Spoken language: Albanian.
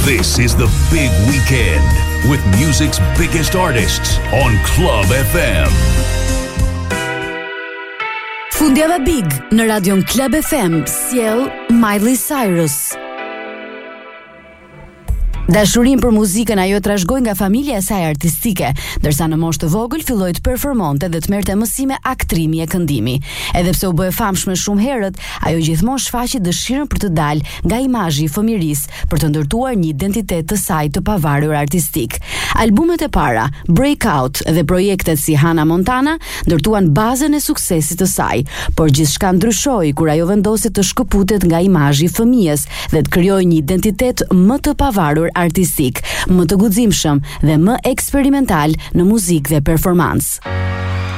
This is the big weekend with music's biggest artists on Club FM. Fundjava Big në radion Club FM sjell Miley Cyrus. Dashurinë për muzikën ajo trashëgoi nga familja e saj artistike, ndërsa në moshë të vogël filloi të performonte dhe të merrte mësime aktrimi e këndimi. Edhe pse u bë e famshme shumë herët, ajo gjithmonë shfaqi dëshirën për të dalë nga imazhi i fëmirisë për të ndërtuar një identitet të saj të pavarur artistik. Albumet e para, Breakout dhe projektet si Hannah Montana ndërtuan bazën e suksesit të saj, por gjithçka ndryshoi kur ajo vendosi të shkëputet nga imazhi i fëmijës dhe të krijojë një identitet më të pavarur artistik, më të guximshëm dhe më eksperimental në muzikë dhe performancë.